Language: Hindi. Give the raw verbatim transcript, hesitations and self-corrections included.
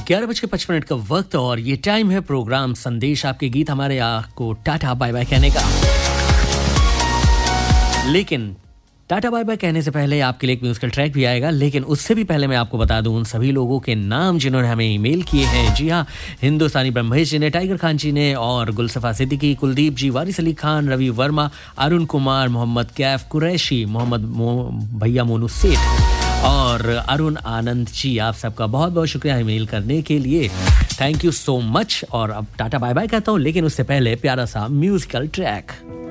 ग्यारह बज के पचपन मिनट का वक्त और ये टाइम है प्रोग्राम संदेश आपके गीत हमारे आपको टाटा बाय बाय कहने का। लेकिन टाटा बाय बाय कहने से पहले आपके लिए एक म्यूजिकल ट्रैक भी आएगा, लेकिन उससे भी पहले मैं आपको बता दूं उन सभी लोगों के नाम जिन्होंने हमें ईमेल किए हैं। जी हाँ, हिंदुस्तानी ब्रह्मेश जी ने, टाइगर खान जी ने और गुलसफा सिद्दीकी, कुलदीप जी, वारिस अली खान, रवि वर्मा, अरुण कुमार, मोहम्मद कैफ कुरैशी, मोहम्मद मो, भैया मोनू सेठ और अरुण आनंद जी, आप सबका बहुत बहुत शुक्रिया ईमेल करने के लिए। Thank you so much. और अब टाटा बाय बाय कहता हूँ, लेकिन उससे पहले प्यारा सा म्यूजिकल ट्रैक।